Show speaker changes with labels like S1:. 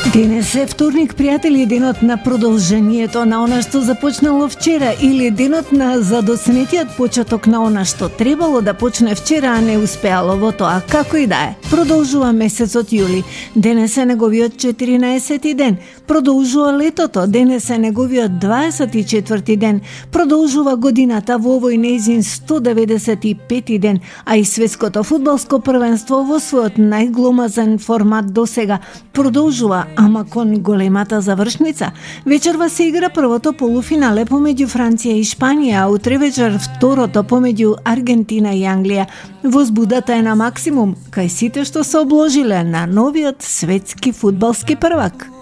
S1: Денес е вторник, пријатели, денот на продолжението на она што започнало вчера или денот на задоснетиот почеток на она што требало да почне вчера, а не успеало во тоа. Како и да е, продолжува месецот јули. Денес е неговиот 14 ден. Продолжува летото. Денес е неговиот 24 ден. Продолжува годината во овој нејзин 195 ден, а и светското фудбалско првенство во својот најгломазен формат досега продолжува, ама кон големата завршница. Вечерва се игра првото полуфинале помеѓу Франција и Шпанија, а утре вечер второто помеѓу Аргентина и Англија. Возбудата е на максимум кај сите што се обложиле на новиот светски фудбалски првак.